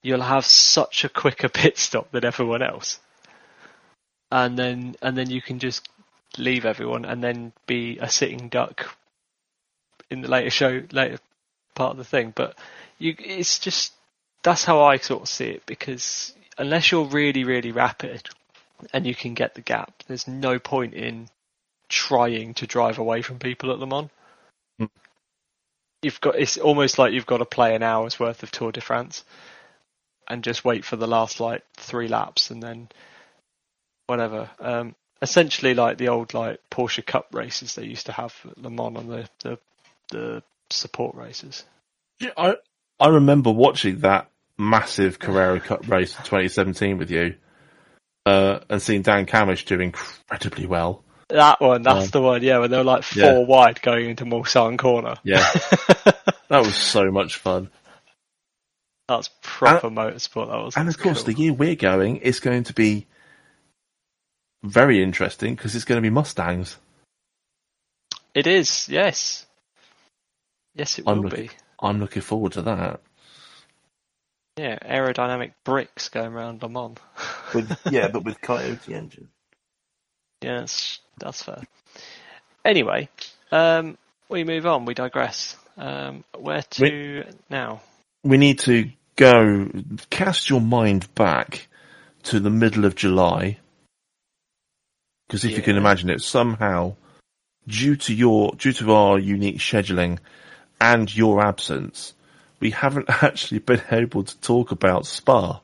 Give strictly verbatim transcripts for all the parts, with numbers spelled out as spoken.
you'll have such a quicker pit stop than everyone else, and then and then you can just leave everyone and then be a sitting duck in the later show, later part of the thing. But you, it's just that's how I sort of see it, because unless you're really really rapid and you can get the gap, there's no point in trying to drive away from people at Le Mans. Mm. You've got it's almost like you've got to play an hour's worth of Tour de France and just wait for the last like three laps and then whatever. Um, essentially, like the old like Porsche Cup races they used to have at Le Mans on the the, the support races. Yeah, I I remember watching that massive Carrera Cup race in twenty seventeen with you, uh, and seeing Dan Camish do incredibly well. That one, that's um, the one, yeah, when they were like four yeah. wide going into Mulsanne corner. Yeah, that was so much fun. That's proper and, motorsport. That was, and of course, cool. the year we're going is going to be very interesting because it's going to be Mustangs. It is, yes, yes, it will I'm look, be. I'm looking forward to that. Yeah, aerodynamic bricks going around Le Mans. With, yeah, but with Coyote engine. Yeah, that's, that's fair. Anyway, um, we move on. We digress. Um, where to we, now? We need to go, cast your mind back to the middle of July. Because if yeah. you can imagine it, somehow, due to your, due to our unique scheduling and your absence, we haven't actually been able to talk about Spa.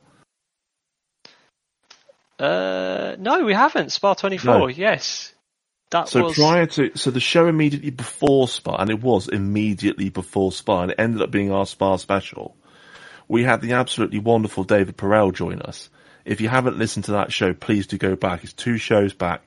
Uh, no, we haven't. Spa twenty-four, no. yes. That so was... prior to, so the show immediately before Spa, and it was immediately before Spa, and it ended up being our Spa special. We had the absolutely wonderful David Perel join us. If you haven't listened to that show, please do go back. It's two shows back.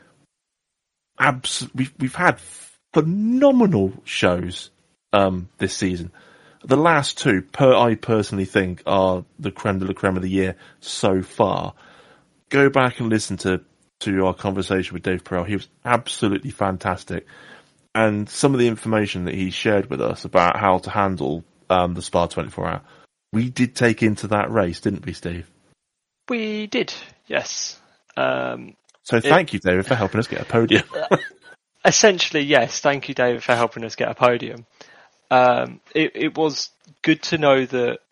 Abs- we've, we've had phenomenal shows um, this season. The last two, per I personally think, are the creme de la creme of the year so far. Go back and listen to, to our conversation with Dave Perel. He was absolutely fantastic. And some of the information that he shared with us about how to handle um, the Spa twenty-four hour, we did take into that race, didn't we, Steve? We did, yes. Um, so thank it, you, David, for helping us get a podium. Essentially, yes. Thank you, David, for helping us get a podium. Um, it, it was good to know that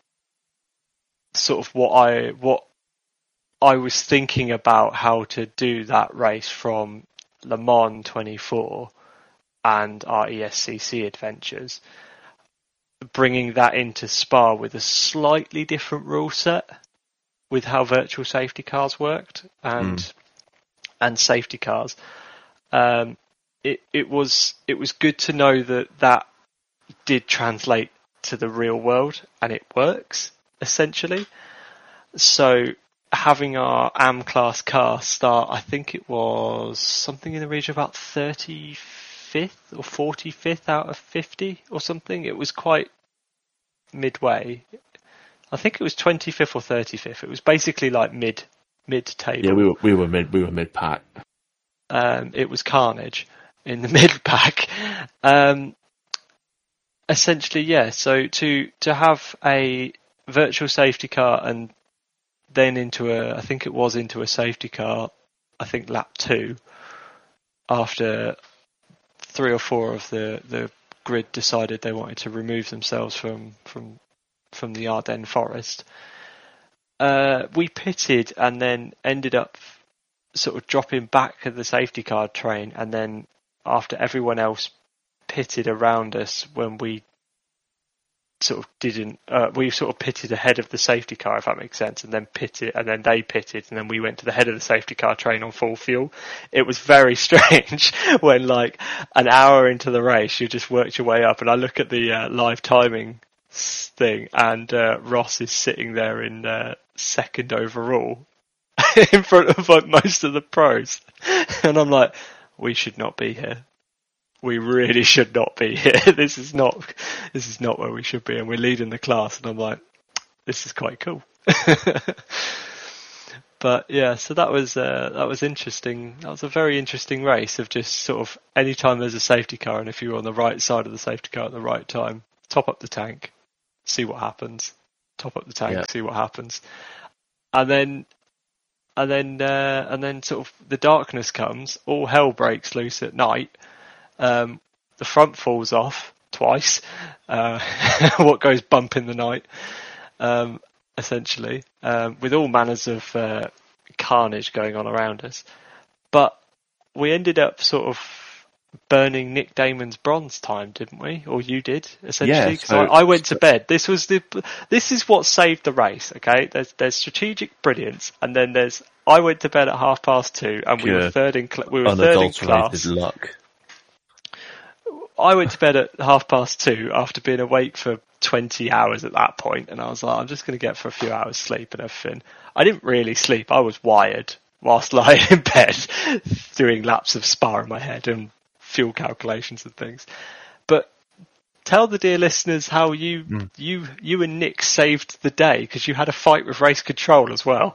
sort of what I what I was thinking about how to do that race from Le Mans twenty-four and our E S C C adventures, bringing that into Spa with a slightly different rule set with how virtual safety cars worked and mm. and safety cars. Um, it it was it was good to know that that did translate to the real world and it works essentially. So having our A M class car start, I think it was something in the region of about thirty-fifth or forty-fifth out of fifty or something. It was quite midway. I think it was twenty-fifth or thirty-fifth. It was basically like mid mid table. Yeah, we were we were mid we were mid pack. Um, it was carnage in the mid pack. Um, essentially, yeah. So to to have a virtual safety car and then into a, I think it was into a safety car, I think lap two, after three or four of the, the grid decided they wanted to remove themselves from from, from the Ardennes forest. Uh, we pitted and then ended up sort of dropping back at the safety car train, and then after everyone else pitted around us when we sort of didn't, uh, we sort of pitted ahead of the safety car, if that makes sense, and then pitted, and then they pitted, and then we went to the head of the safety car train on full fuel. It was very strange when, like, an hour into the race, you just worked your way up, and I look at the uh, live timing thing, and uh, Ross is sitting there in uh, second overall in front of like most of the pros, and I'm like, we should not be here. We really should not be here. This is not, this is not where we should be. And we're leading the class. And I'm like, this is quite cool. But yeah, so that was, uh, that was interesting. That was a very interesting race of just sort of any time there's a safety car and if you're on the right side of the safety car at the right time, top up the tank, see what happens. top up the tank, Yeah. see what happens, and then and then uh, and then sort of the darkness comes, all hell breaks loose at night. Um, the front falls off twice. Uh, what goes bump in the night, um, essentially, um, with all manners of uh, carnage going on around us. But we ended up sort of burning Nick Damon's bronze time, didn't we? Or you did, essentially. Yeah, 'Cause so- I, I went to bed. This was the. This is what saved the race. Okay, there's there's strategic brilliance, and then there's. I went to bed at half past two, and we were Pure third in. Cl- we were third in Unadulterated class. luck. I went to bed at half past two after being awake for twenty hours at that point, and I was like, I'm just going to get for a few hours sleep and everything. I didn't really sleep. I was wired whilst lying in bed, doing laps of Spa in my head and fuel calculations and things. But tell the dear listeners how you Mm. you you and Nick saved the day, because you had a fight with race control as well.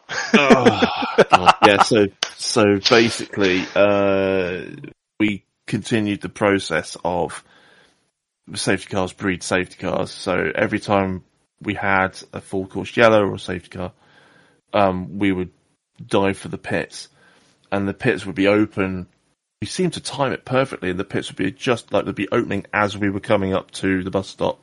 God, yeah, so so basically, uh, we continued the process of safety cars breed safety cars. So every time we had a full course yellow or a safety car, um, we would dive for the pits, and the pits would be open. We seemed to time it perfectly, and the pits would be just like they'd be opening as we were coming up to the bus stop.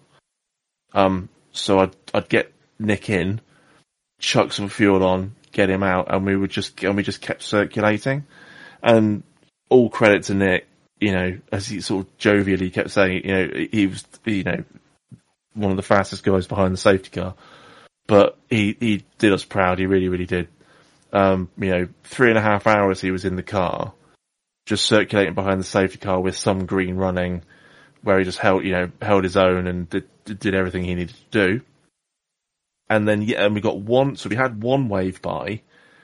Um, so I'd I'd get Nick in, chuck some fuel on, get him out, and we would just and we just kept circulating. And all credit to Nick, you know, as he sort of jovially kept saying, you know, he was, you know, one of the fastest guys behind the safety car. But he he did us proud. He really really did. Um, you know, three and a half hours he was in the car, just circulating behind the safety car with some green running, where he just held, you know, held his own and did, did everything he needed to do. And then, yeah, and we got one, so we had one wave by,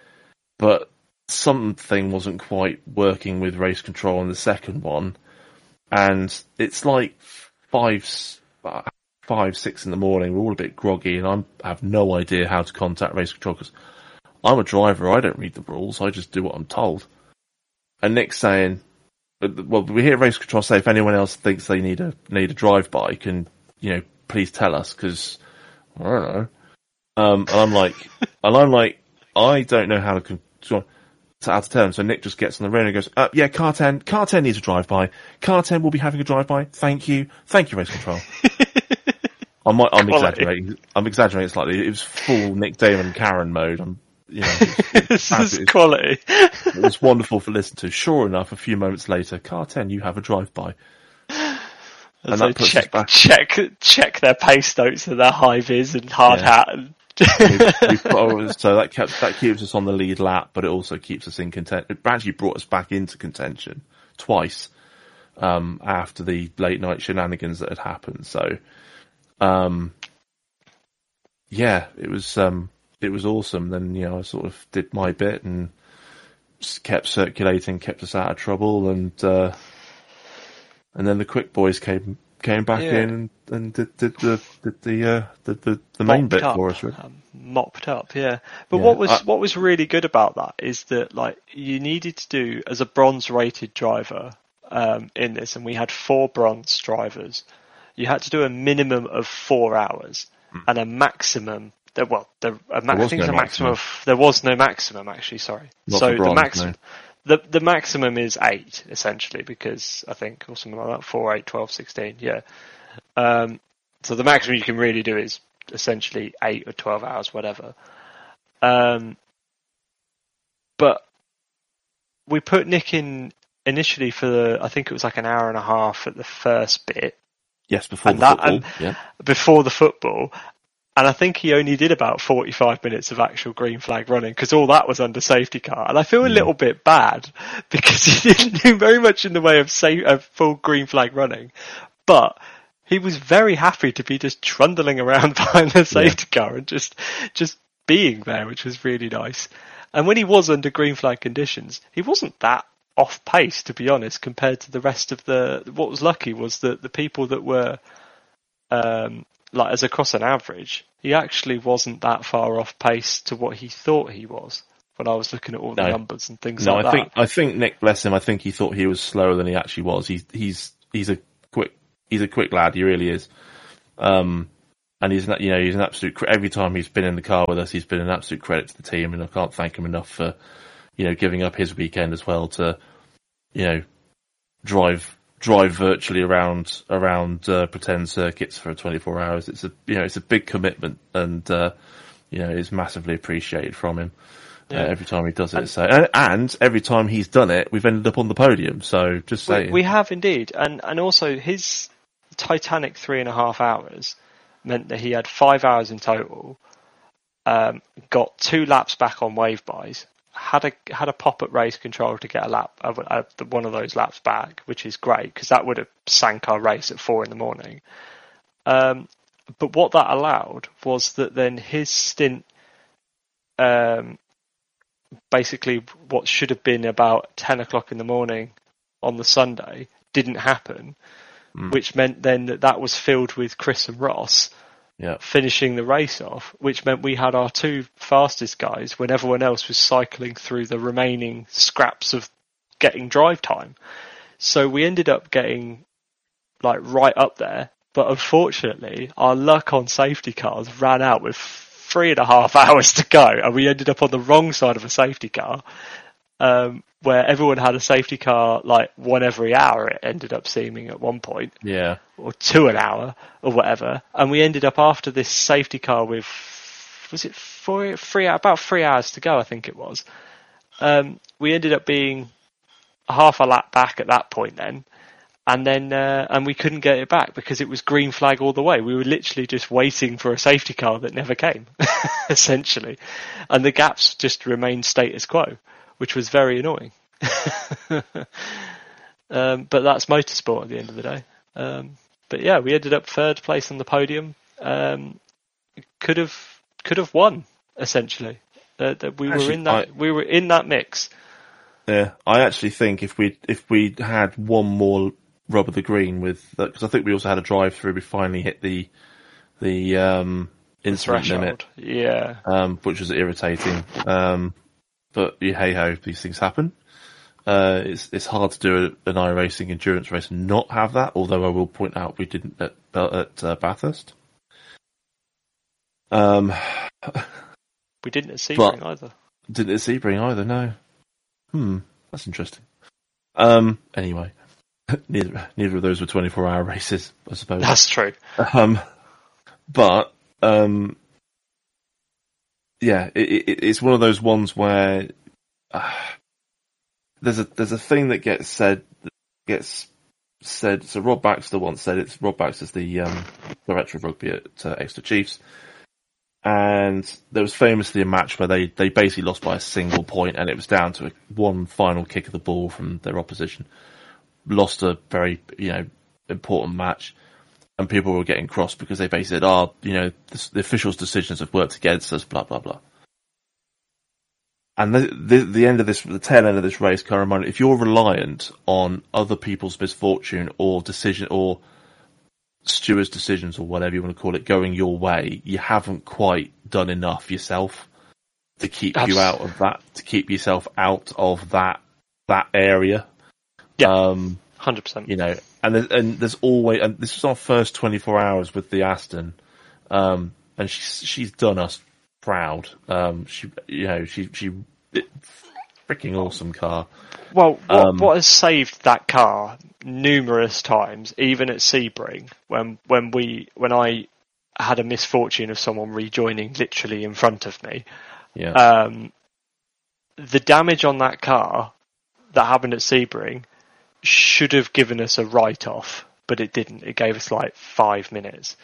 but something wasn't quite working with race control on the second one. And it's like five, five, six in the morning. We're all a bit groggy, and I'm, I have no idea how to contact race control, because I'm a driver. I don't read the rules. I just do what I'm told. And Nick's saying, well, we hear race control say if anyone else thinks they need a need a drive by, can, you know, please tell us, because I don't know. Um, and I'm like, and I'm like, I don't know how to control. So out of turn, so Nick just gets on the radio and goes, uh, yeah, car ten, car ten needs a drive by. Car ten will be having a drive by. Thank you, thank you, race control. I'm, I'm exaggerating. I'm exaggerating slightly. It was full Nick Damon Karen mode. I'm, you know, it was, This is quality. it was wonderful to listen to. Sure enough, a few moments later, car ten, you have a drive by. And so check, check, check their pace notes and their high vis and hard Yeah. hat. And we've, we've got, so that kept that keeps us on the lead lap, but it also keeps us in contention. It actually brought us back into contention twice um, after the late night shenanigans that had happened. So, um, yeah, it was um, it was awesome. Then, you know, I sort of did my bit and just kept circulating, kept us out of trouble, and uh, and then the quick boys came. Came back Yeah. in and, and did, did the did the uh, the, the the main mopped bit up, for us. Really. um, mopped up, yeah. But Yeah, what was I- what was really good about that is that, like, you needed to do as a bronze rated driver um, in this, and we had four bronze drivers. You had to do a minimum of four hours and a maximum. There, well, there, a ma- Hmm. There I was think it's no a maximum of. There was no maximum, actually. Sorry. Not so for bronze, the maximum. no. The the maximum is eight, essentially, because I think, or something like that, four, eight, twelve, sixteen, yeah. Um, so the maximum you can really do is essentially eight or twelve hours, whatever. Um, but we put Nick in initially for the, I think it was like an hour and a half at the first bit Yes, before And the that- football. and- yeah. before the football. And I think he only did about forty-five minutes of actual green flag running, because all that was under safety car. And I feel a little bit bad because he didn't do very much in the way of, safe, of full green flag running. But he was very happy to be just trundling around behind the safety car and just just being there, which was really nice. And when he was under green flag conditions, he wasn't that off pace, to be honest, compared to the rest of the. What was lucky was that the people that were, um, like as across an average, he actually wasn't that far off pace to what he thought he was. When I was looking at all the No. numbers and things No, like I that. think I think Nick, bless him, I think he thought he was slower than he actually was. He's he's he's a quick he's a quick lad. He really is. Um, And he's not, you know, he's an absolute, cre- every time he's been in the car with us, he's been an absolute credit to the team, and I can't thank him enough for, you know, giving up his weekend as well to, you know, drive, drive virtually around, around, uh, pretend circuits for twenty-four hours. It's a, you know, it's a big commitment, and, uh, you know, it's massively appreciated from him. Yeah. Uh, every time he does it. And, so, and, and every time he's done it, we've ended up on the podium. So just saying. We, we have indeed. And, and also his titanic three and a half hours meant that he had five hours in total, um, got two laps back on wave buys, had a had a pop at race control to get a lap, uh, uh, one of those laps back, which is great because that would have sank our race at four in the morning. Um, but what that allowed was that then his stint, um, basically what should have been about ten o'clock in the morning on the Sunday didn't happen. Which meant then that that was filled with Chris and Ross yeah. finishing the race off, which meant we had our two fastest guys when everyone else was cycling through the remaining scraps of getting drive time. So we ended up getting like right up there, but unfortunately our luck on safety cars ran out with three and a half hours to go, and we ended up on the wrong side of a safety car. Um, where everyone had a safety car like one every hour, it ended up seeming at one point. Yeah. Or two an hour, or whatever. And we ended up after this safety car with, was it four, three, about three hours to go, I think it was. Um, we ended up being half a lap back at that point then. And then, uh, and we couldn't get it back because it was green flag all the way. We were literally just waiting for a safety car that never came, essentially. And the gaps just remained status quo, which was very annoying. um, but that's motorsport at the end of the day. Um, but yeah, we ended up third place on the podium. Um, could have could have won essentially. Uh, that we actually, were in that I, we were in that mix. Yeah, I actually think if we if we had one more rub of the green with, because I think we also had a drive through. We finally hit the the um, incident limit. Yeah, um, which was irritating. Um, But hey ho, these things happen. Uh, it's it's hard to do an iRacing endurance race and not have that. Although I will point out we didn't at at uh, Bathurst. Um, we didn't at Sebring either. Didn't at Sebring either. No. Hmm, that's interesting. Um, anyway, neither neither of those were twenty-four hour races, I suppose. That's true. Um, but um. Yeah, it, it, it's one of those ones where uh, there's a there's a thing that gets said that gets said. So Rob Baxter once said it's Rob Baxter's the um, director of rugby at uh, Exeter Chiefs, and there was famously a match where they, they basically lost by a single point, and it was down to a, one final kick of the ball from their opposition. Lost a very you know important match. And people were getting cross because they basically said, oh, you know, the, the officials' decisions have worked against us, blah, blah, blah. And the, the, the end of this, the tail end of this race, can I remind you, if you're reliant on other people's misfortune or decision, or stewards' decisions or whatever you want to call it, going your way, you haven't quite done enough yourself to keep That's... you out of that, to keep yourself out of that, that area. Yeah. Um, one hundred percent. You know, And there's, and there's always, and this was our first twenty-four hours with the Aston, um, and she's she's done us proud. Um, she, you know, she she, freaking awesome car. Well, what, um, what has saved that car numerous times, even at Sebring, when when we when I had a misfortune of someone rejoining literally in front of me. Yeah. Um, the damage on that car that happened at Sebring should have given us a write-off, but it didn't. It gave us like five minutes.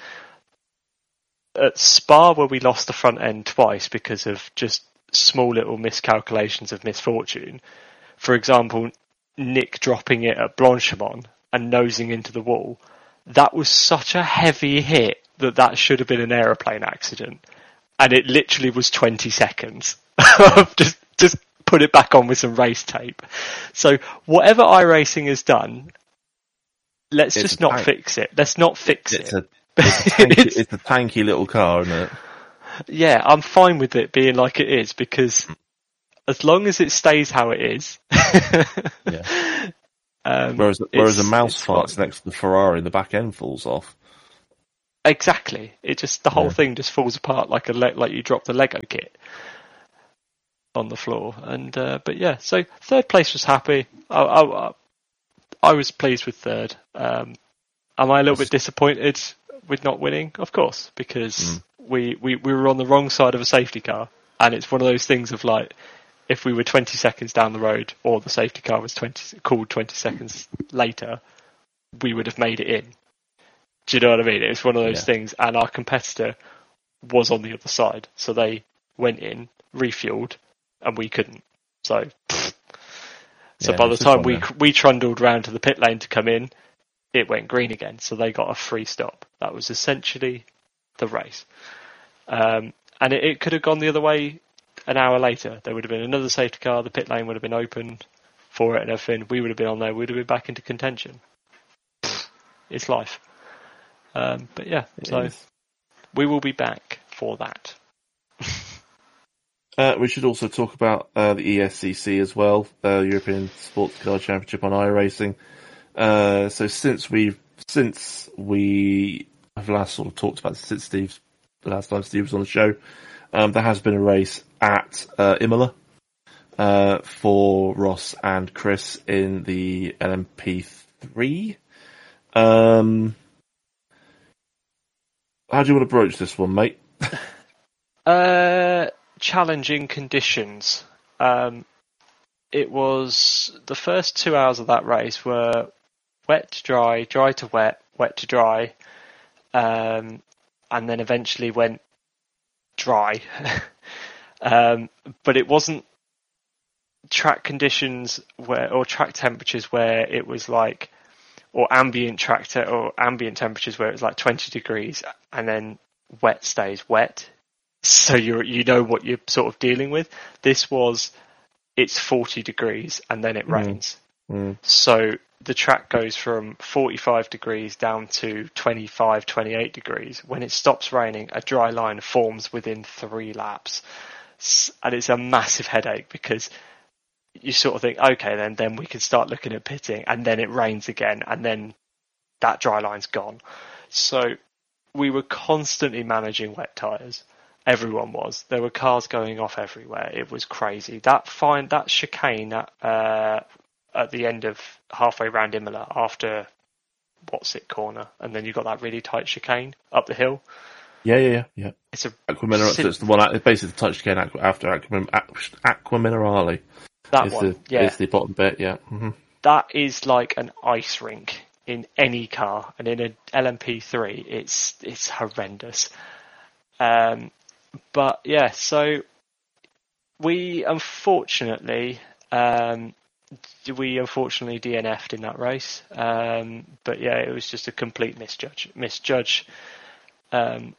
At Spa, where we lost the front end twice because of just small little miscalculations of misfortune, for example, Nick dropping it at Blanchimont and nosing into the wall, that was such a heavy hit that that should have been an aeroplane accident. And it literally was twenty seconds. just, just put it back on with some race tape. So whatever iRacing has done, let's it's just not tank. fix it. Let's not fix it's it. A, it's, a tanky, it's, it's a tanky little car, isn't it? Yeah, I'm fine with it being like it is because as long as it stays how it is. yeah. Um, whereas whereas a mouse farts next to the Ferrari, the back end falls off. exactly. It just the whole Yeah. thing just falls apart like a le- like you dropped a Lego kit on the floor. And uh, but yeah, so third place was happy. I, I, I was pleased with third. Um, am I a little bit disappointed with not winning? Of course, because Mm. we, we, we were on the wrong side of a safety car, and it's one of those things of like, if we were twenty seconds down the road, or the safety car was twenty called twenty seconds later, we would have made it in. Do you know what I mean? It was one of those Yeah. things, and our competitor was on the other side, so they went in, refueled, and we couldn't. So, pfft. so Yeah, by the it's just time one we there. we trundled round to the pit lane to come in, it went green again. So they got a free stop. That was essentially the race, um, and it, it could have gone the other way. An hour later, there would have been another safety car. The pit lane would have been open for it and everything. We would have been on there. We would have been back into contention. Pfft. It's life. Um, but yeah, It so is. we will be back for that. Uh, we should also talk about uh, the E S C C as well, uh, European Sports Car Championship on iRacing. Uh, so since we since we have last sort of talked about this, since Steve's the last time Steve was on the show, um, there has been a race at uh, Imola uh, for Ross and Chris in the L M P three. Um, how do you want to broach this one, mate? Uh, challenging conditions. Um, it was the first two hours of that race were wet to dry, dry to wet, wet to dry, um, and then eventually went dry. um, but it wasn't track conditions where, or track temperatures where it was like, or ambient track te- or ambient temperatures where it was like twenty degrees and then wet stays wet. So you you know what you're sort of dealing with. This was, it's forty degrees and then it Mm. rains. Mm. So the track goes from forty-five degrees down to twenty-five, twenty-eight degrees. When it stops raining, a dry line forms within three laps. And it's a massive headache because you sort of think, okay, then, then we can start looking at pitting, and then it rains again, and then that dry line's gone. So we were constantly managing wet tyres. Everyone was. There were cars going off everywhere. It was crazy. That fine, that chicane at, uh, at the end of halfway round Imola after what's it corner, and then you got that really tight chicane up the hill. Yeah, yeah, yeah, yeah. It's a Aquaminerale, so it's the one, it's basically the touch again after Aquam, Aquaminerale. that Is one. the, Yeah, is the bottom bit, yeah. Mm-hmm. that is like an ice rink in any car, and in an L M P three, it's it's horrendous. Um, but yeah, so we unfortunately um, we unfortunately D N F'd in that race. Um, but yeah, it was just a complete misjudge misjudge um,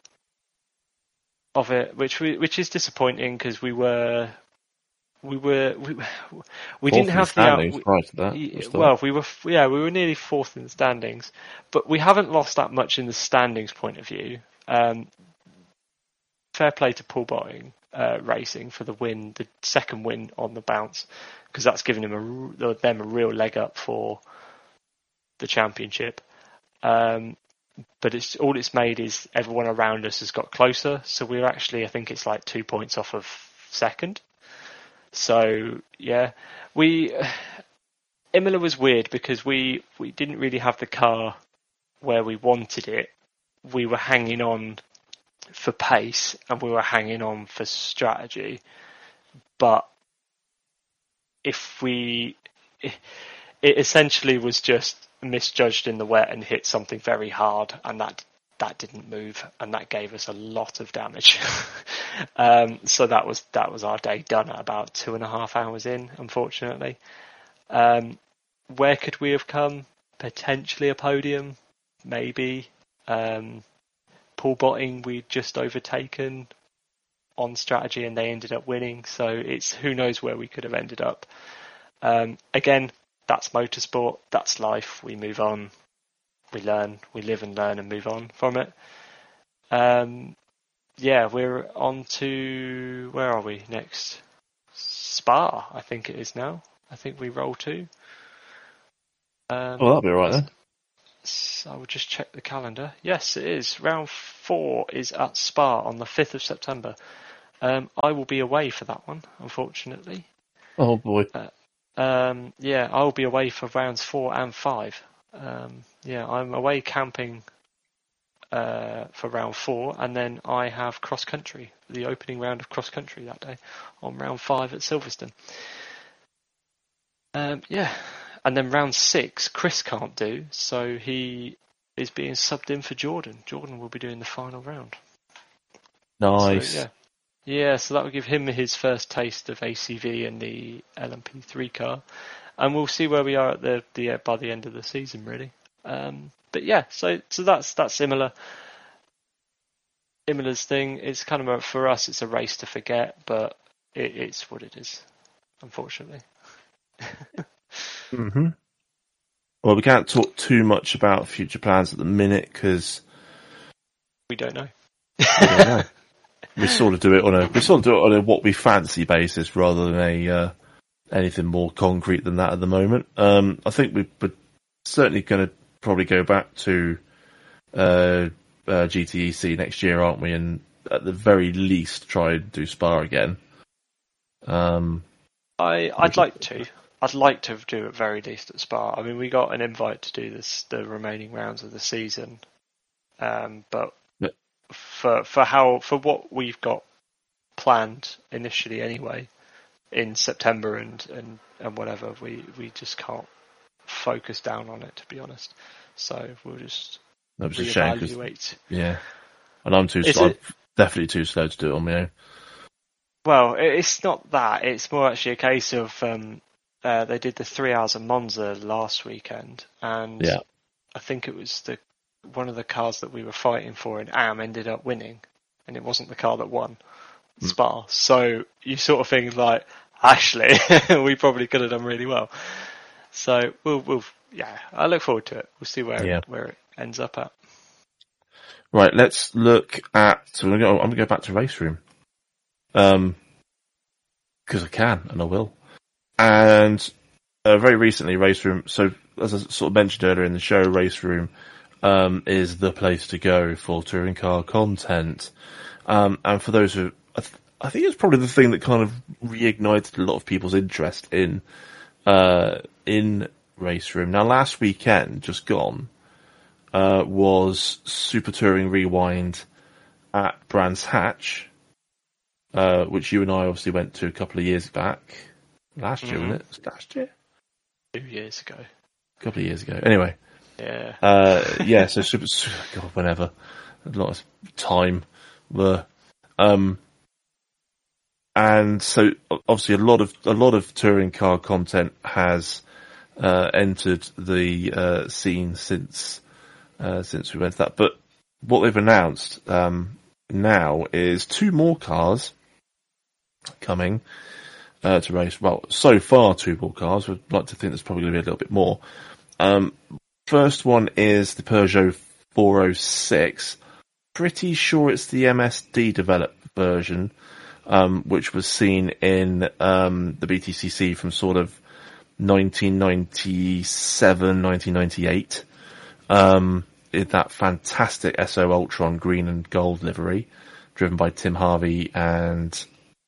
of it, which we, which is disappointing because we were. We were we, we didn't have the out, standings we, prior to that. y- Just well we were yeah we were nearly fourth in the standings, but we haven't lost that much in the standings point of view. Um, fair play to Paul Botting uh, Racing for the win, the second win on the bounce, because that's given him a them a real leg up for the championship. Um, but it's all it's made is everyone around us has got closer, so we're actually I think it's like two points off of second. So yeah, we Imola was weird because we, we didn't really have the car where we wanted it. We were hanging on for pace and we were hanging on for strategy. But if we, it essentially was just misjudged in the wet and hit something very hard, and that that didn't move, and that gave us a lot of damage. um, so that was that was our day done at about two and a half hours in, unfortunately. Um, where could we have come? Potentially a podium, maybe. Um, Paul Botting we'd just overtaken on strategy, and they ended up winning. So it's who knows where we could have ended up. Um, again, that's motorsport. That's life. We move on. We learn, we live and learn and move on from it. Um, yeah, we're on to, where are we next? Spa, I think it is now. I think we roll to. Um, Oh, that'll be all right then. let's. I will just check the calendar. Yes, it is. Round four is at Spa on the fifth of September. Um, I will be away for that one, unfortunately. Oh boy. Uh, um, yeah, I will be away for rounds four and five. Um, yeah, I'm away camping uh, for round four, and then I have cross country, the opening round of cross country that day on round five at Silverstone. Um, yeah, and then round six, Chris can't do, so he is being subbed in for Jordan. Jordan will be doing the final round. Nice. So, yeah. Yeah, so that will give him his first taste of A C V and the L M P three car, and we'll see where we are at the, the uh, by the end of the season, really. Um, but yeah, so so that's that's similar. Imola's thing. It's kind of a, for us, it's a race to forget, but it, it's what it is, unfortunately. hmm Well, we can't talk too much about future plans at the minute because we don't know. we don't know. We sort of do it on a we sort of do it on a what we fancy basis rather than a uh, anything more concrete than that at the moment. Um, I think we, we're certainly going to probably go back to uh, uh, G T E C next year, aren't we? And at the very least, try and do Spa again. Um, I I'd like to. I'd like to do at very least at Spa. I mean, we got an invite to do this the remaining rounds of the season, um, but. For for how for what we've got planned initially anyway in September and, and, and whatever, we, we just can't focus down on it, to be honest. So we'll just that was a shame. 'Cause, reevaluate. yeah, and I'm too Is slow. it- I'm definitely too slow to do it on my own. Well, it- it's not that. It's more actually a case of um, uh, they did the three hours of Monza last weekend, and Yeah. I think it was the one of the cars that we were fighting for in A M ended up winning, and it wasn't the car that won Mm. Spa. So you sort of think like, actually, we probably could have done really well. So we'll, we'll, yeah, I look forward to it. We'll see where Yeah. where it ends up at. Right, let's look at. So I'm going to go back to Race Room, um, because I can and I will. And uh, very recently, Race Room. So as I sort of mentioned earlier in the show, Race Room um, is the place to go for touring car content. Um, and for those who, I, th- I think it's probably the thing that kind of reignited a lot of people's interest in uh, in Race Room. Now, last weekend, just gone, uh, was Super Touring Rewind at Brands Hatch, uh, which you and I obviously went to a couple of years back. Last year, Mhm. wasn't it? Was it last year? Two years ago. A couple of years ago. Anyway. Yeah. Uh, yeah, so super, God, whenever. A lot of time were, um, and so obviously a lot of, a lot of touring car content has, uh, entered the, uh, scene since, uh, since we went to that. But what they've announced, um, now is two more cars coming, uh, to race. Well, so far two more cars. We'd like to think there's probably going to be a little bit more. Um, First one is the Peugeot four oh six. Pretty sure it's the M S D developed version, um, which was seen in um, the B T C C from sort of nineteen ninety-seven, nineteen ninety-eight. Um, in that fantastic S O Ultron green and gold livery, driven by Tim Harvey and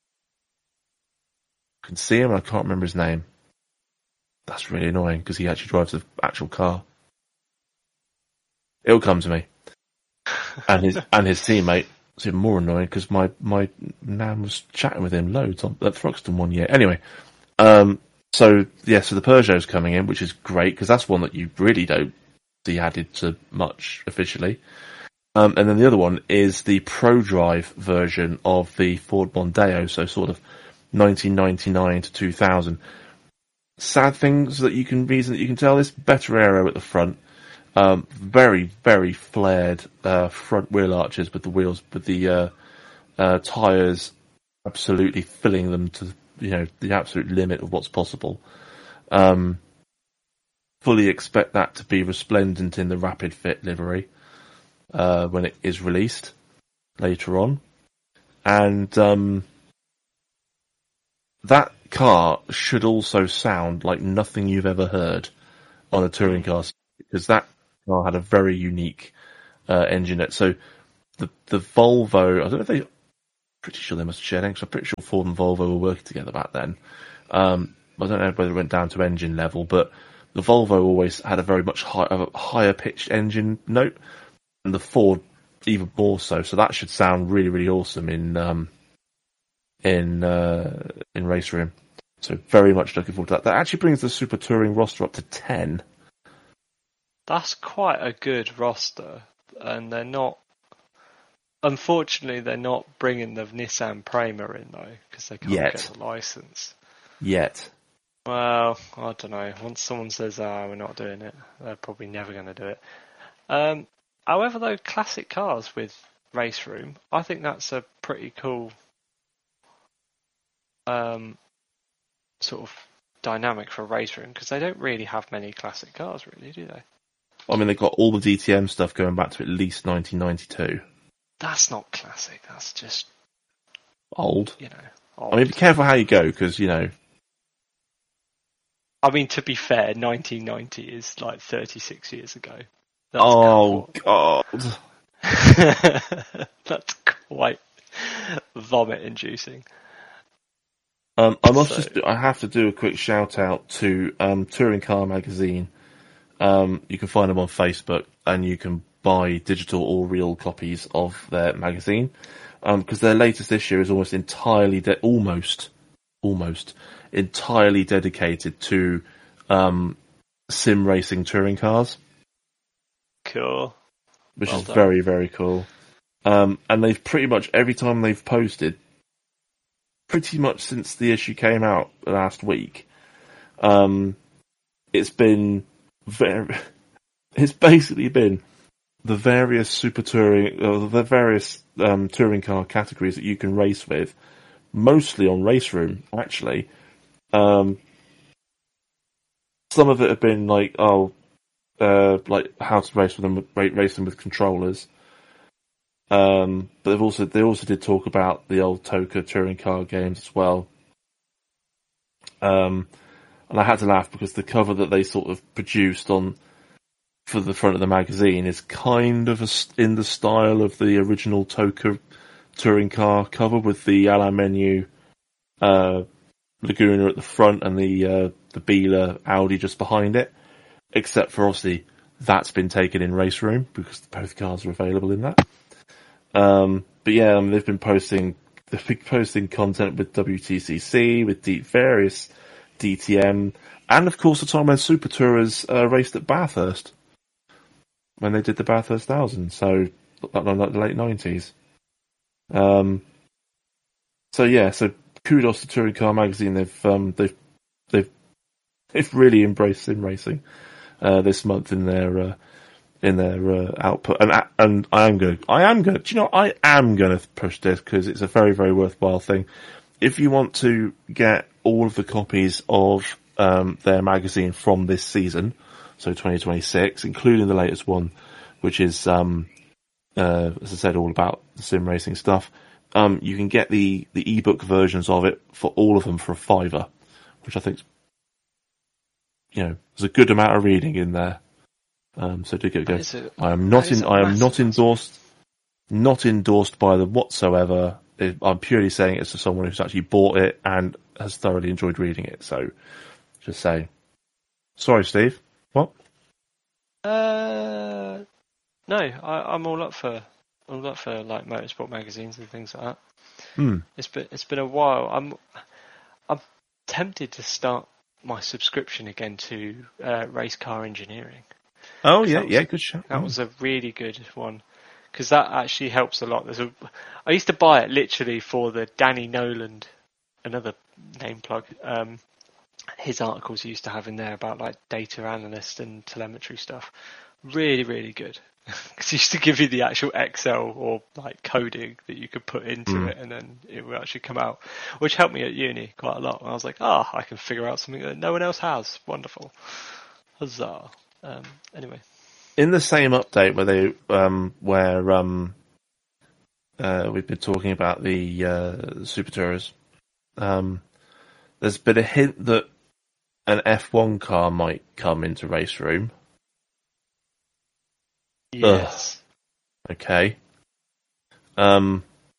I can see him. I can't remember his name. That's really annoying because he actually drives the actual car. It'll come to me. And his and his teammate was even more annoying because my my nan was chatting with him loads on at Thruxton one year. Anyway, um, so yeah, so the Peugeot's coming in, which is great because that's one that you really don't see added to much officially. Um, and then the other one is the ProDrive version of the Ford Mondeo, so sort of nineteen ninety-nine to two thousand. Sad things that you can reason that you can tell this better aero at the front. Um, very, very flared, uh, front wheel arches with the wheels, with the, uh, uh, tyres absolutely filling them to, you know, the absolute limit of what's possible. Um, fully expect that to be resplendent in the Rapid Fit livery, uh, when it is released later on. And, um, that car should also sound like nothing you've ever heard on a touring car, because that car had a very unique uh, engine net. So the the Volvo, I don't know if they, pretty sure they must have shared engines. I'm pretty sure Ford and Volvo were working together back then. Um, I don't know whether it went down to engine level, but the Volvo always had a very much high, a higher pitched engine note, and the Ford even more so. So that should sound really, really awesome in um, in uh, in Race Room. So very much looking forward to that. That actually brings the Super Touring roster up to ten. That's quite a good roster, and they're not. Unfortunately, they're not bringing the Nissan Prima in though, because they can't Yet. get the license. Yet. Well, I don't know. Once someone says, "Ah, we're not doing it," they're probably never going to do it. Um, however, though, classic cars with Race Room, I think that's a pretty cool um, sort of dynamic for Race Room, because they don't really have many classic cars, really, do they? I mean, they've got all the D T M stuff going back to at least nineteen ninety-two. That's not classic. That's just Old. You know. Old. I mean, be careful how you go, because, you know. I mean, to be fair, nineteen ninety is like thirty-six years ago. That's oh, God. That's quite vomit-inducing. Um, I must So- just, do, I have to do a quick shout out to um, Touring Car Magazine. Um, you can find them on Facebook, and you can buy digital or real copies of their magazine, because their latest issue is almost entirely, de- almost, almost entirely dedicated to um, sim racing touring cars, Cool. which Well is done. very, very cool. Um, and they've pretty much, every time they've posted, pretty much since the issue came out last week, um, it's been very, it's basically been the various super touring, or the various um, touring car categories that you can race with, mostly on Race Room, actually. Um, some of it have been like, oh, uh, like how to race with them, ra- race them with controllers. Um, but they've also they also did talk about the old Toka touring car games as well. Um, and I had to laugh because the cover that they sort of produced on for the front of the magazine is kind of a, st- in the style of the original Toka touring car cover, with the a la menu uh, Laguna at the front and the uh, the Biela Audi just behind it. Except for obviously that's been taken in Race Room because both cars are available in that. Um, but yeah, um, they've been posting, they've been posting content with W T C C, with D- various D T M, and of course the time when Super Tourers uh, raced at Bathurst, when they did the Bathurst Thousand, so like the late nineties. Um, so yeah, so kudos to Touring Car Magazine. They've um, they've they've they've really embraced sim racing uh, this month in their. Uh, in their uh, output, and and I am going. I am going. Do you know? I am going to push this because it's a very, very worthwhile thing. If you want to get all of the copies of um, their magazine from this season, so twenty twenty-six, including the latest one, which is, um, uh, as I said, all about the sim racing stuff, um, you can get the the ebook versions of it for all of them for a fiver, which I think, you know, there's a good amount of reading in there. Um, so do give it a go. That is a- I am not that is in. a I am massive- not endorsed. Not endorsed by them whatsoever. It, I'm purely saying it to someone who's actually bought it and has thoroughly enjoyed reading it. So, just saying. Sorry, Steve. What? Uh, no, I, I'm all up for all up for like motorsport magazines and things like that. Hmm. It's been it's been a while. I'm I'm tempted to start my subscription again to uh, Race Car Engineering. Oh yeah, that was- yeah. Good shot. That was a really good one because that actually helps a lot. There's a I used to buy it literally for the Danny Noland, another name plug. Um, his articles he used to have in there about like data analyst and telemetry stuff. Really, really good. Because he used to give you the actual Excel or like coding that you could put into Mm. it, and then it would actually come out, which helped me at uni quite a lot. And I was like, ah, I can figure out something that no one else has. Wonderful, huzzah! Um, anyway, In the same update where they, um, where um, uh, we've been talking about the uh, Super Tourers, um, there's been a hint that an F one car might come into Race Room. Yes. Ugh. Okay. Um,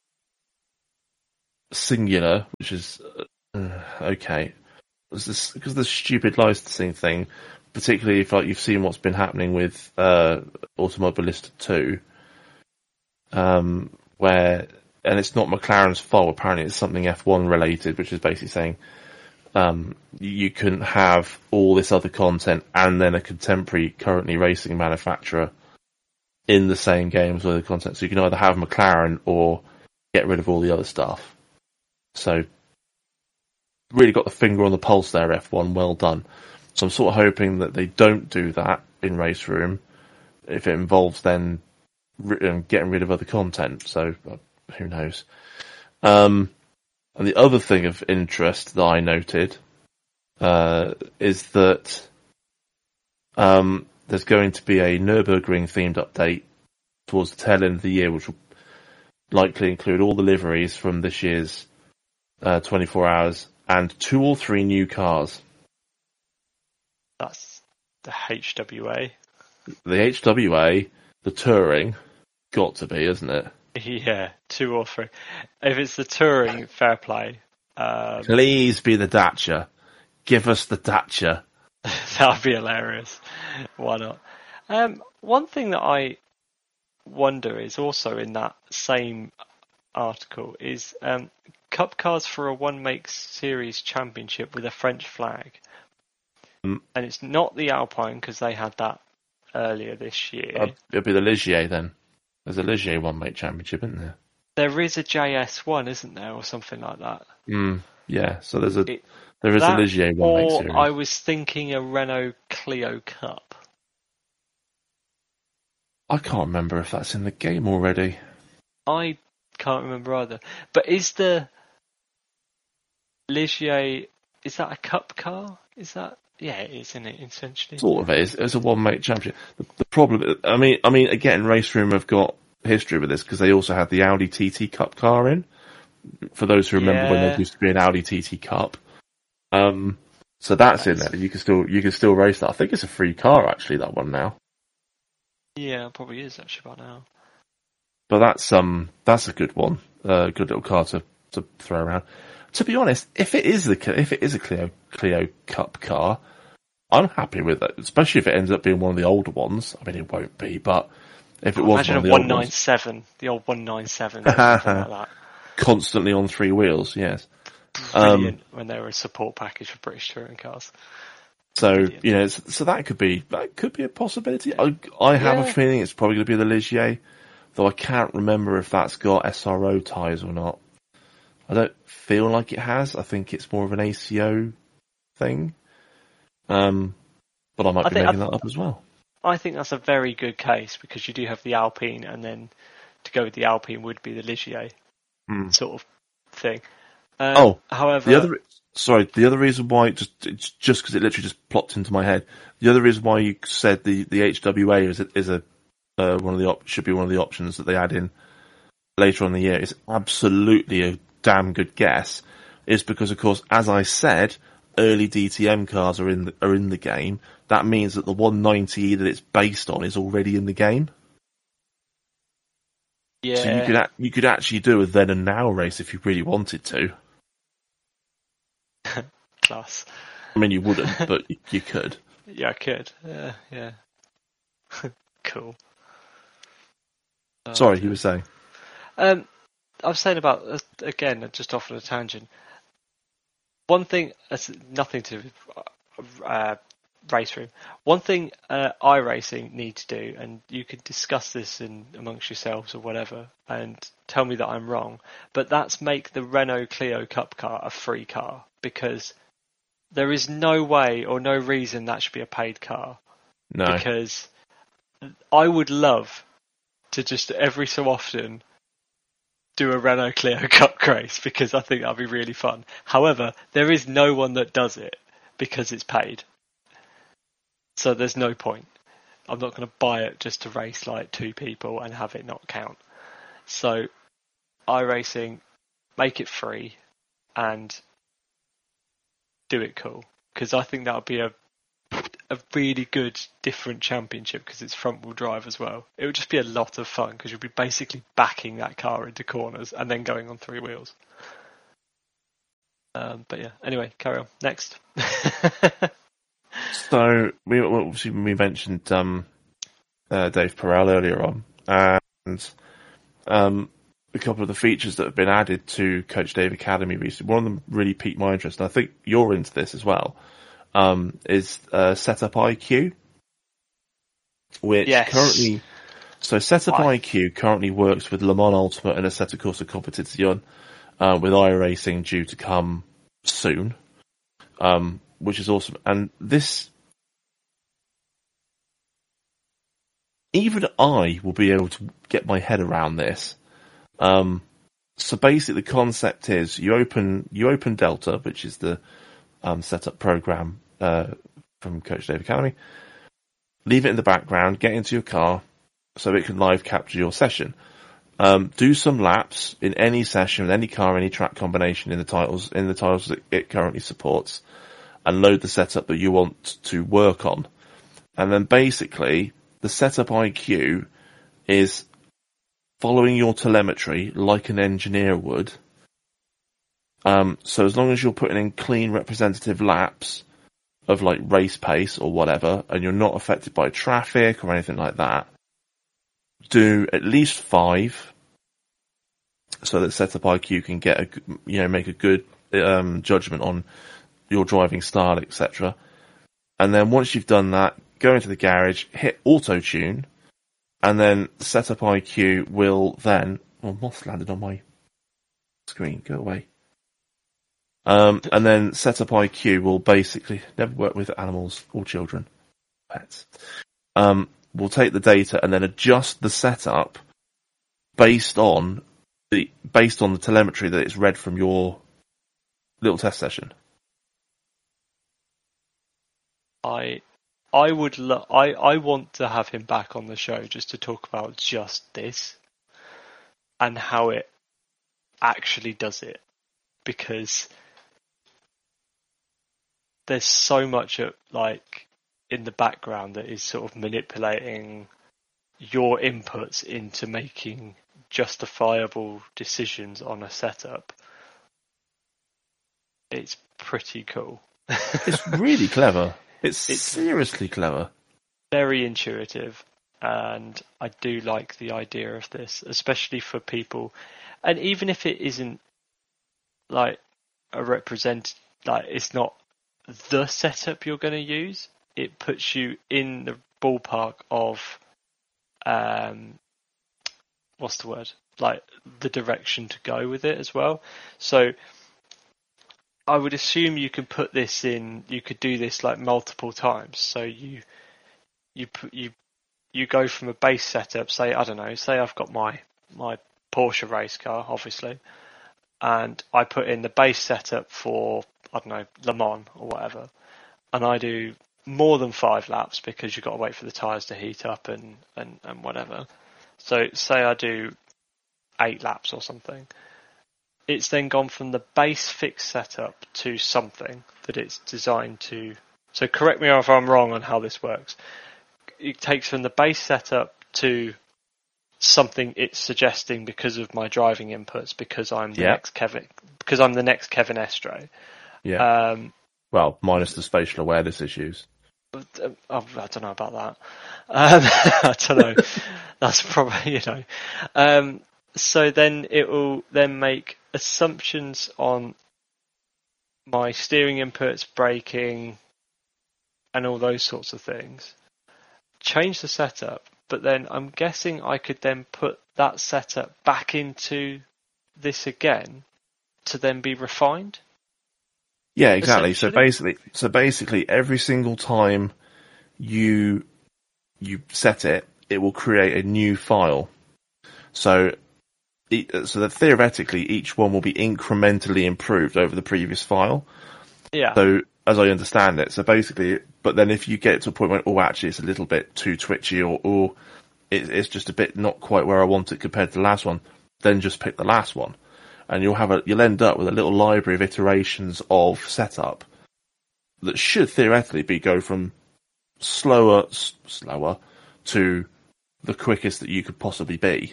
Singular, which is uh, okay. This, because of the stupid licensing thing, particularly if like you've seen what's been happening with uh, Automobilista two, um, where and it's not McLaren's fault. Apparently, it's something F one related, which is basically saying um, you couldn't have all this other content and then a contemporary, currently racing manufacturer in the same games with the content. So you can either have McLaren or get rid of all the other stuff. So really got the finger on the pulse there, F one. Well done. So I'm sort of hoping that they don't do that in Race Room if it involves then getting rid of other content. So uh, who knows? Um, and the other thing of interest that I noted uh, is that um, there's going to be a Nürburgring themed update towards the tail end of the year, which will likely include all the liveries from this year's uh, twenty-four hours and two or three new cars. That's the H W A. The H W A, the Touring, got to be, isn't it? Yeah, two or three. If it's the Touring, fair play. Um, Please be the Dacia. Give us the Dacia. That would be hilarious. Why not? Um, one thing that I wonder is also in that same article is um, Cup cars for a One Make Series Championship with a French flag. Mm. And it's not the Alpine because they had that earlier this year. Uh, it'll be the Ligier then. There's a Ligier One Make Championship, isn't there? There is a J S one, isn't there, or something like that? Mm, yeah, so there's a It, there is that, a Ligier One Make or Series. I was thinking a Renault Clio Cup. I can't remember if that's in the game already. I can't remember either. But is the Ligier, is that a Cup car? Is that? Yeah, it is, isn't it, essentially? Sort of it is. It's a One Make Championship. The, the problem, I mean, I mean, again, Race Room have got history with this because they also had the Audi T T Cup car in. For those who remember Yeah. when there used to be an Audi T T Cup, um, so that's, that's in there. You can still you can still race that. I think it's a free car actually. That one now. Yeah, it probably is actually by now. But that's um that's a good one, a uh, good little car to, to throw around. To be honest, if it is the if it is a Clio Clio Cup car, I'm happy with it. Especially if it ends up being one of the older ones. I mean, it won't be, but if it was Imagine one of the a old one ninety-seven, ones, the old one ninety-seven, or something like that. Constantly on three wheels, yes. Brilliant Um, when they were a support package for British touring cars. So Brilliant. you know, so that could be that could be a possibility. I I have Yeah. a feeling it's probably going to be the Ligier, though I can't remember if that's got S R O tyres or not. I don't feel like it has. I think it's more of an A C O thing. Um, but I might I be think- making I- that up as well. I think that's a very good case because you do have the Alpine, and then to go with the Alpine would be the Ligier Hmm. sort of thing. Um, Oh, however, The other, sorry, the other reason why, just it's just because it literally just plopped into my head. The other reason why you said the, the H W A is a, is a uh, one of the op- should be one of the options that they add in later on in the year is absolutely a damn good guess. Is because of course, as I said, early D T M cars are in the, are in the game. That means that the one ninety that it's based on is already in the game. yeah, So you could a- you could actually do a then and now race if you really wanted to. class. I mean, you wouldn't, but you, you could. Yeah, I could. Yeah, yeah. Cool. Sorry, you were saying. Um, I was saying about uh, again, just off on a tangent. One thing, that's nothing to uh, race room. One thing uh, iRacing need to do, and you could discuss this in amongst yourselves or whatever, and tell me that I'm wrong. But that's make the Renault Clio Cup car a free car because there is no way or no reason that should be a paid car. No. Because I would love to just every so often do a Renault Clio Cup race because I think that'd be really fun. However, there is no one that does it because it's paid. So there's no point. I'm not going to buy it just to race like two people and have it not count. So iRacing, make it free and do it cool because I think that would be a a really good different championship because it's front wheel drive as well. It would just be a lot of fun because you'd be basically backing that car into corners and then going on three wheels. Um, but yeah, anyway, carry on. Next. So we obviously we mentioned um, uh, Dave Perel earlier on, and um, a couple of the features that have been added to Coach Dave Academy recently. One of them really piqued my interest, and I think you're into this as well. Um, is uh, Setup I Q, which yes. currently so Setup I... I Q currently works with Le Mans Ultimate and Assetto Corsa Competizione, uh, with iRacing due to come soon. Um, which is awesome. And this, even I will be able to get my head around this. Um, so basically the concept is you open, you open Delta, which is the, um, setup program, uh, from Coach Dave Academy, leave it in the background, get into your car so it can live capture your session. Um, do some laps in any session with any car, any track combination in the titles, in the titles that it currently supports, and load the setup that you want to work on. And then basically, the Setup I Q is following your telemetry like an engineer would. Um, so as long as you're putting in clean representative laps of like race pace or whatever, and you're not affected by traffic or anything like that, do at least five so that Setup I Q can get a, you know, make a good um, judgment on your driving style, et cetera. And then once you've done that, go into the garage, hit auto tune, and then Setup I Q will then. Oh, moth landed on my screen. Go away. Um, and then Setup I Q will basically never work with animals or children, pets. Um, will take the data and then adjust the setup based on the based on the telemetry that it's read from your little test session. I I would lo- I I want to have him back on the show just to talk about just this and how it actually does it, because there's so much of, like, in the background that is sort of manipulating your inputs into making justifiable decisions on a setup. It's pretty cool. It's really clever. It's, it's seriously clever. Very intuitive, and I do like the idea of this, especially for people. And even if it isn't like a represent, like it's not the setup you're going to use, it puts you in the ballpark of, um, what's the word? Like the direction to go with it as well. So I would assume you can put this in, you could do this like multiple times. So you, you put, you, you go from a base setup, say, I don't know, say I've got my, my Porsche race car, obviously, and I put in the base setup for, I don't know, Le Mans or whatever, and I do more than five laps because you've got to wait for the tyres to heat up and, and, and whatever. So say I do eight laps or something. It's then gone from the base fixed setup to something that it's designed to. So correct me if I'm wrong on how this works. It takes from the base setup to something it's suggesting because of my driving inputs, because I'm the yeah. next Kevin, because I'm the next Kevin Estre. Yeah. Um, well, minus the spatial awareness issues. Oh, I don't know about that. Um, I don't know. That's probably, you know. Um, so then it will then make assumptions on my steering inputs, braking, and all those sorts of things. Change the setup, but then I'm guessing I could then put that setup back into this again to then be refined. Yeah, exactly. So basically, so basically, every single time you you set it, it will create a new file. So, so that theoretically, each one will be incrementally improved over the previous file. Yeah. So, as I understand it, so basically, but then if you get to a point where, oh, actually, it's a little bit too twitchy, or, or it, it's just a bit not quite where I want it compared to the last one, then just pick the last one. And you'll have a, you'll end up with a little library of iterations of setup that should theoretically be go from slower, s- slower to the quickest that you could possibly be,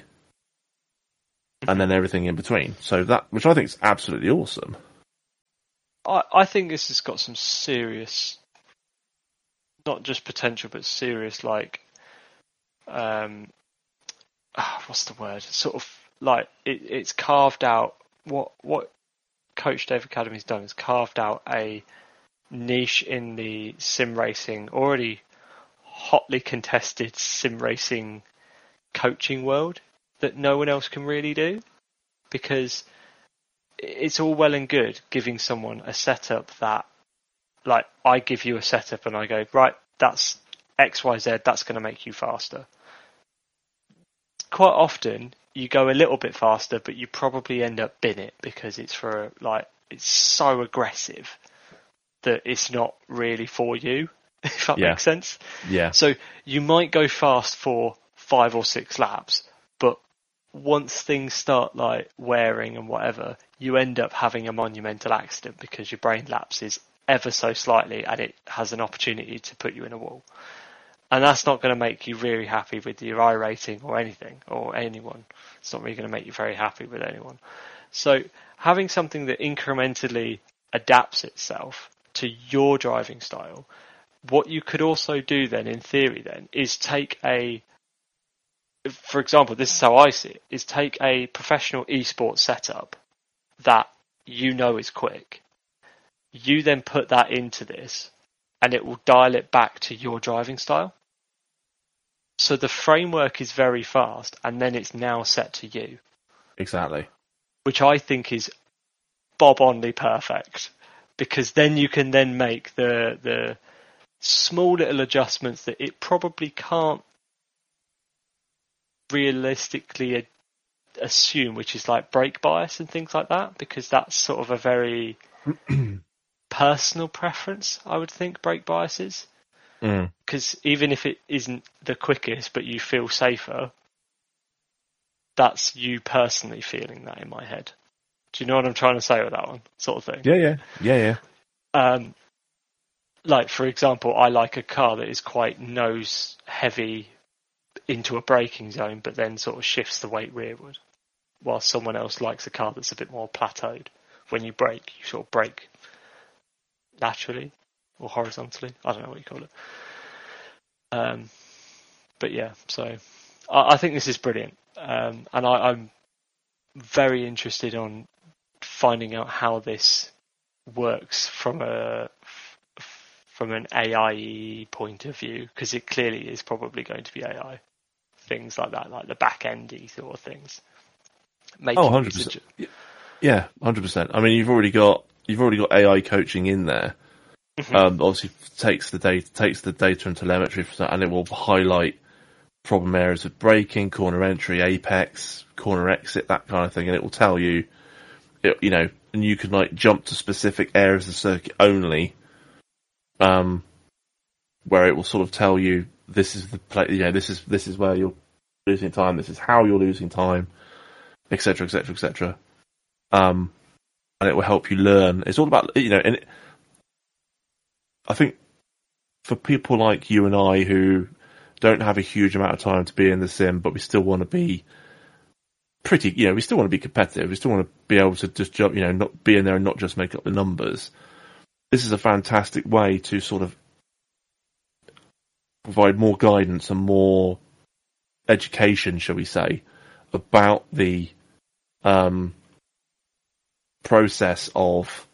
and then everything in between. So that, which I think is absolutely awesome. I, I think this has got some serious, not just potential, but serious, like, um, ah, what's the word? Sort of like it, it's carved out. What what Coach Dave Academy's done is carved out a niche in the sim racing, already hotly contested sim racing coaching world that no one else can really do, because it's all well and good giving someone a setup that, like, I give you a setup and I go, right, that's X Y Z, that's going to make you faster. Quite often you go a little bit faster, but you probably end up bin it because it's for, like, it's so aggressive that it's not really for you, if that Yeah. makes sense. Yeah. So you might go fast for five or six laps, but once things start like wearing and whatever, you end up having a monumental accident because your brain lapses ever so slightly and it has an opportunity to put you in a wall. And that's not going to make you really happy with your I rating or anything, or anyone. It's not really going to make you very happy with anyone. So having something that incrementally adapts itself to your driving style, what you could also do then, in theory then, is take a, for example, this is how I see it, is take a professional esports setup that you know is quick. You then put that into this and it will dial it back to your driving style. So the framework is very fast and then it's now set to you. Exactly. Which I think is bob-only perfect, because then you can then make the the small little adjustments that it probably can't realistically assume, which is like brake bias and things like that, because that's sort of a very personal preference, I would think, brake bias is. Because mm. even if it isn't the quickest, but you feel safer, that's you personally feeling that in my head. Do you know what I'm trying to say with that one, sort of thing? Yeah, yeah, yeah, yeah. Um, like, for example, I like a car that is quite nose heavy into a braking zone, but then sort of shifts the weight rearward, while someone else likes a car that's a bit more plateaued. When you brake, you sort of brake naturally or horizontally. I don't know what you call it. Um, but yeah, so I, I think this is brilliant, um, and I, I'm very interested on finding out how this works from a from an A I point of view, because it clearly is probably going to be A I. Things like that, like the back endy sort of things. Making oh, one hundred percent. These... Yeah, one hundred percent. I mean, you've already got you've already got A I coaching in there. Mm-hmm. Um, obviously, takes the data takes the data and telemetry from that, and it will highlight problem areas of braking, corner entry, apex, corner exit, that kind of thing, and it will tell you, it, you know, and you can like jump to specific areas of the circuit only, um, where it will sort of tell you this is the play, you know, this is this is where you're losing time, this is how you're losing time, et cetera, et cetera, et cetera. Um, and it will help you learn. It's all about, you know, and it, I think for people like you and I who don't have a huge amount of time to be in the sim, but we still want to be pretty, you know, we still want to be competitive. We still want to be able to just jump, you know, not be in there and not just make up the numbers. This is a fantastic way to sort of provide more guidance and more education, shall we say, about the um, process of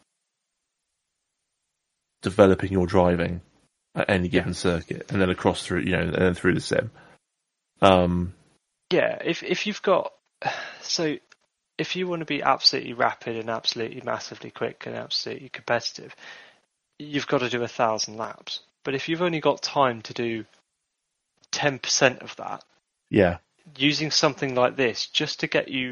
developing your driving at any given circuit, and then across through, you know, and then through the sim. Um, yeah, if if you've got, so if you want to be absolutely rapid and absolutely massively quick and absolutely competitive, you've got to do a thousand laps. But if you've only got time to do ten percent of that, yeah, using something like this just to get you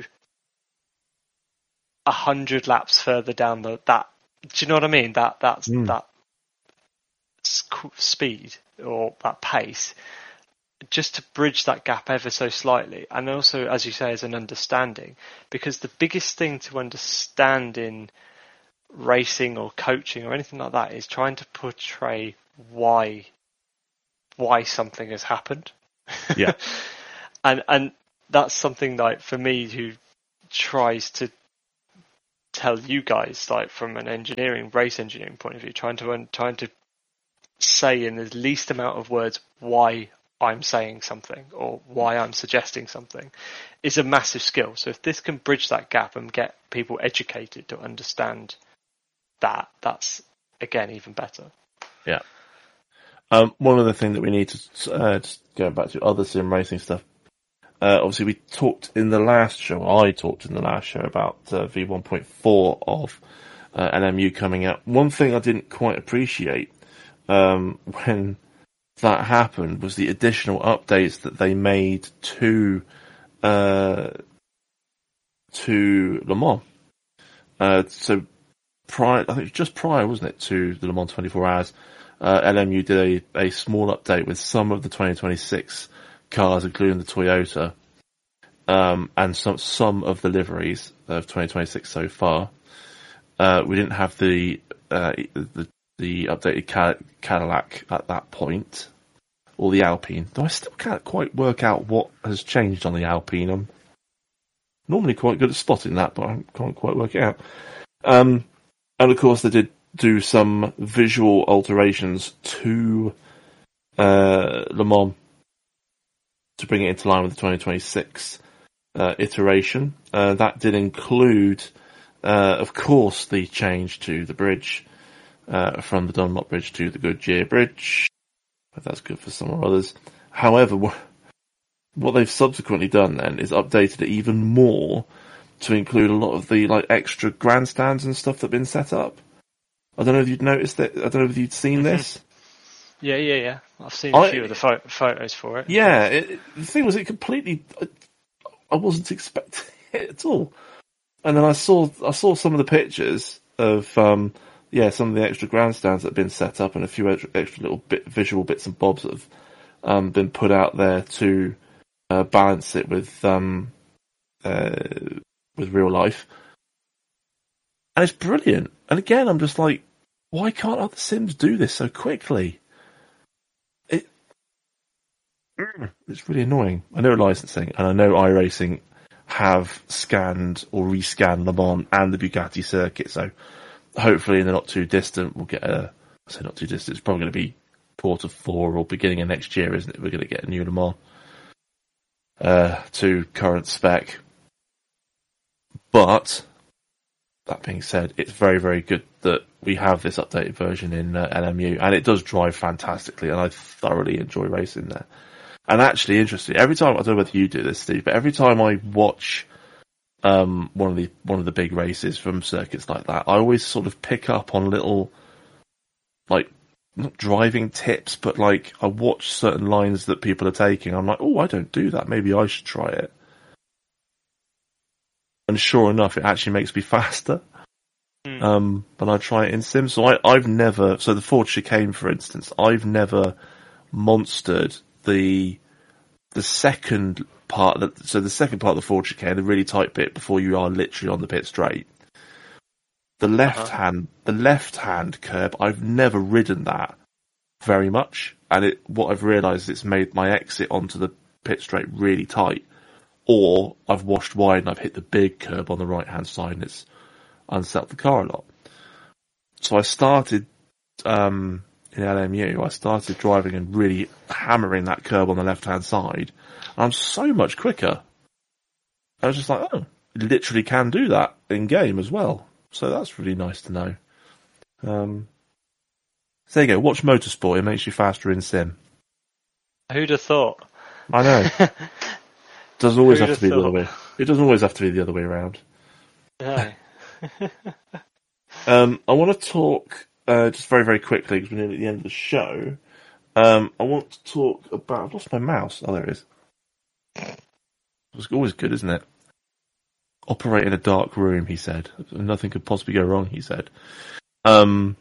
a hundred laps further down the that, do you know what I mean? That that's mm. that speed or that pace, just to bridge that gap ever so slightly, and also, as you say, as an understanding, because the biggest thing to understand in racing or coaching or anything like that is trying to portray why why something has happened. Yeah. and and that's something like for me who tries to tell you guys, like from an engineering, race engineering point of view, trying to trying to say in the least amount of words why I'm saying something or why I'm suggesting something is a massive skill. So if this can bridge that gap and get people educated to understand that, that's again even better. Yeah. Um, one other thing that we need to, uh, just going back to other sim racing stuff. Uh, obviously we talked in the last show, I talked in the last show about uh, V one point four of uh, L M U coming out. One thing I didn't quite appreciate um, when that happened was the additional updates that they made to uh, to Le Mans. Uh, so prior, I think just prior, wasn't it, to the Le Mans twenty-four hours, uh, L M U did a, a small update with some of the twenty twenty-six cars, including the Toyota, um, and some some of the liveries of twenty twenty-six so far. Uh, we didn't have the uh, the, the updated Cadillac at that point, or the Alpine. Though I still can't quite work out what has changed on the Alpine. I'm normally quite good at spotting that, but I can't quite work it out. Um, and of course, they did do some visual alterations to uh, Le Mans to bring it into line with the twenty twenty-six uh, iteration. Uh, that did include, uh, of course, the change to the bridge uh, from the Dunlop Bridge to the Goodyear Bridge. If that's good for some or others. However, what they've subsequently done then is updated it even more to include a lot of the like extra grandstands and stuff that have been set up. I don't know if you'd noticed that. I don't know if you'd seen this. Yeah, yeah, yeah. I've seen a I, few of the pho- photos for it. Yeah, it, the thing was, it completely. I, I wasn't expecting it at all, and then I saw I saw some of the pictures of um, yeah, some of the extra grandstands that have been set up, and a few extra, extra little bit visual bits and bobs that have um, been put out there to uh, balance it with um, uh, with real life, and it's brilliant. And again, I'm just like, why can't other Sims do this so quickly? It's really annoying. I know licensing, and I know iRacing have scanned or rescanned Le Mans and the Bugatti circuit, so hopefully in the not too distant we'll get a, I say not too distant, it's probably going to be quarter four or beginning of next year, isn't it? We're going to get a new Le Mans uh, to current spec. But, that being said, it's very, very good that we have this updated version in uh, L M U, and it does drive fantastically, and I thoroughly enjoy racing there. And actually, interesting. Every time, I don't know whether you do this, Steve, but every time I watch um, one of the one of the big races from circuits like that, I always sort of pick up on little, like, not driving tips, but like I watch certain lines that people are taking. I'm like, oh, I don't do that. Maybe I should try it. And sure enough, it actually makes me faster. Mm. Um, when I try it in Sim. So I, I've never, so the Ford Chicane, for instance, I've never monstered the the second part, that, so the second part of the Ford Chicane, the really tight bit before you are literally on the pit straight. The left uh-huh. hand, the left hand curb, I've never ridden that very much, and it what I've realised it's made my exit onto the pit straight really tight. Or I've washed wide and I've hit the big curb on the right hand side and it's unsettled the car a lot. So I started um, in L M U. I started driving and really hammering that curb on the left hand side. And I'm so much quicker. I was just like, oh, you literally can do that in game as well. So that's really nice to know. Um, so there you go. Watch Motorsport. It makes you faster in Sim. Who'd have thought? I know. Doesn't always Who'd have to be have the other way. It doesn't always have to be the other way around. No. um, I want to talk uh, just very, very quickly because we're nearly at the end of the show. Um, I want to talk about. I've lost my mouse. Oh, there it is. It's always good, isn't it? Operate in a dark room, he said. Nothing could possibly go wrong, he said. Um,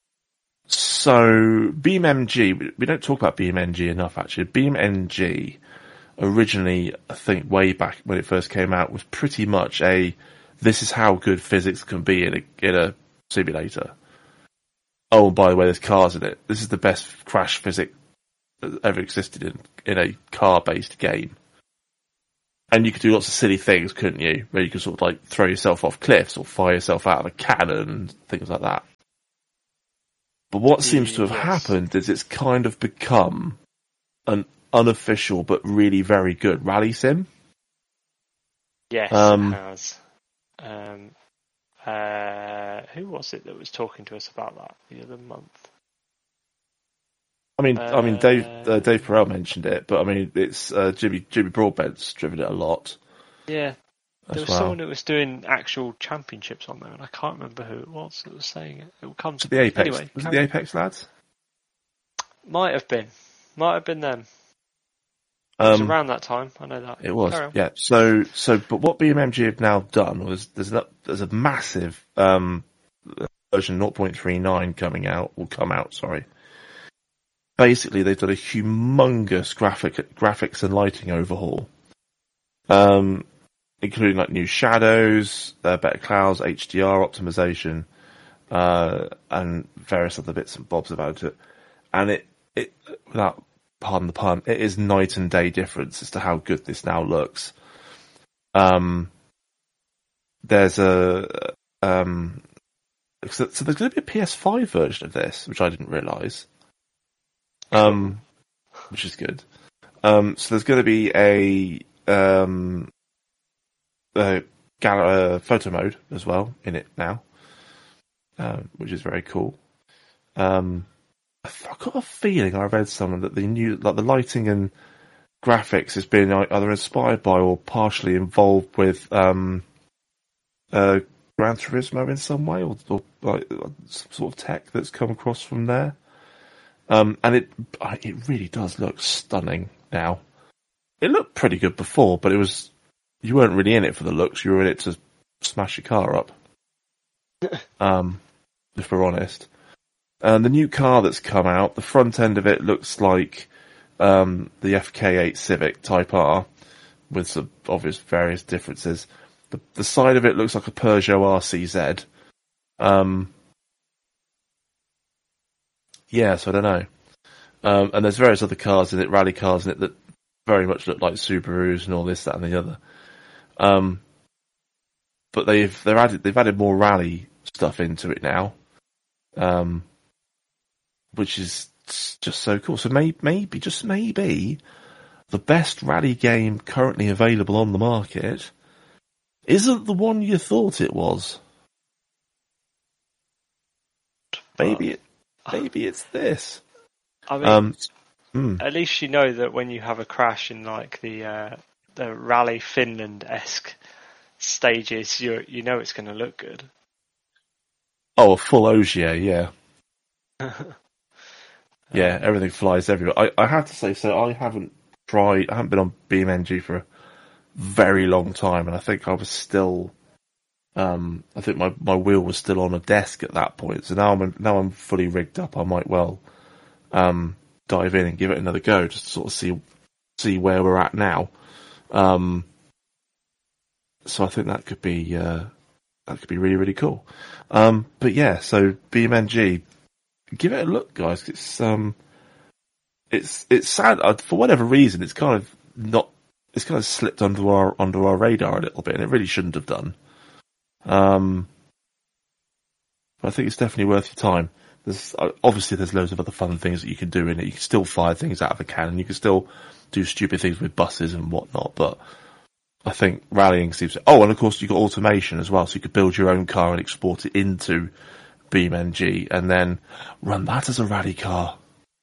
so Beam M G. We don't talk about Beam M G enough, actually. Beam M G. Originally, I think way back when it first came out, was pretty much a, this is how good physics can be in a, in a simulator. Oh, and by the way, there's cars in it. This is the best crash physics that ever existed in in a car based game. And you could do lots of silly things, couldn't you? Where you could sort of like throw yourself off cliffs or fire yourself out of a cannon and things like that. But what seems to have Yes. happened is it's kind of become an unofficial but really very good rally sim. Yes, Um, it has. Um, uh, who was it that was talking to us about that the other month? I mean, I mean, Dave Uh, uh, Dave Perel mentioned it, but I mean, it's uh, Jimmy Jimmy Broadbent's driven it a lot Yeah, as there was well. someone that was doing actual championships on there, and I can't remember who it was that was saying it. It will come to The Apex, Anyway, was it carry the on. Apex lads? Might have been, might have been them. It was Um, around that time. I know that. It was, Carry on. yeah. So, so, but what B M M G have now done was there's a, there's a massive um, version zero point three nine coming out, will come out. Sorry. Basically, they've done a humongous graphic graphics and lighting overhaul, um, including like new shadows, uh, better clouds, H D R optimization, uh, and various other bits and bobs about it. And it, it, without pardon the pun, it is night and day difference as to how good this now looks. Um, there's a um, so, so there's going to be a P S five version of this, which I didn't realise. Um, which is good. Um, so there's going to be a um, a gal- uh, photo mode as well in it now, um, which is very cool. Um, I've got a feeling I read somewhere that the new, like the lighting and graphics has been either inspired by or partially involved with um, uh, Gran Turismo in some way, or, or like some sort of tech that's come across from there. Um, and it it really does look stunning now. It looked pretty good before, but it was you weren't really in it for the looks. You were in it to smash your car up. um, if we're honest. And the new car that's come out, the front end of it looks like um, the F K eight Civic Type R, with some obvious various differences. The, the side of it looks like a Peugeot R C Z. Um, yeah, so I don't know. Um, and there's various other cars in it, rally cars in it, that very much look like Subarus and all this, that, and the other. Um, but they've they're added they've added more rally stuff into it now. Um, which is just so cool. So may, maybe, just maybe, the best rally game currently available on the market isn't the one you thought it was. Maybe it, maybe it's this. I mean, Um, mm, at least you know that when you have a crash in like the uh, the Rally Finland esque stages, you you know it's going to look good. oh, a full Ogier, yeah. Yeah, everything flies everywhere. I, I have to say, so I haven't tried, I haven't been on B M N G for a very long time, and I think I was still, um, I think my, my wheel was still on a desk at that point. So now I'm now I'm fully rigged up. I might well um, dive in and give it another go, just to sort of see see where we're at now. Um, so I think that could be uh, that could be really really cool. Um, but yeah, so B M N G. Give it a look, guys. It's um, it's it's sad uh, for whatever reason. It's kind of not. It's kind of slipped under our under our radar a little bit, and it really shouldn't have done. Um, but I think it's definitely worth your time. There's uh, obviously there's loads of other fun things that you can do in it. You can still fire things out of a cannon. You can still do stupid things with buses and whatnot. But I think rallying seems. To, oh, and of course you got automation as well, so you could build your own car and export it into B M N G and then run that as a rally car.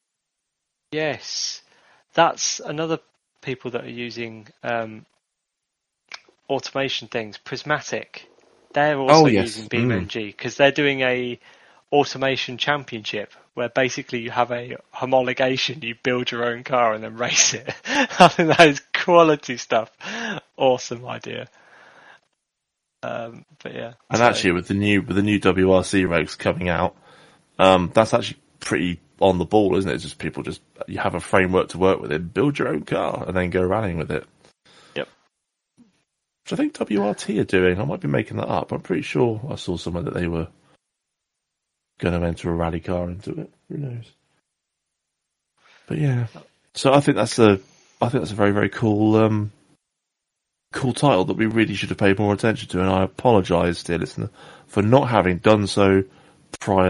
Yes, that's another people that are using um, automation things. Prismatic, they're also Oh, yes. using B M N G because they're doing a automation championship where basically you have a homologation, you build your own car and then race it. I think that is quality stuff. Awesome idea. Um, but yeah, And so- actually, with the new with the new W R C regs coming out, um, that's actually pretty on the ball, isn't it? It's just people just you have a framework to work with it, build your own car, and then go rallying with it. Yep. Which I think W R T are doing. I might be making that up. I'm pretty sure I saw somewhere that they were going to enter a rally car into it. Who knows? But yeah, so I think that's a, I think that's a very very cool, um, cool title that we really should have paid more attention to. And I apologise, dear listener, for not having done so prior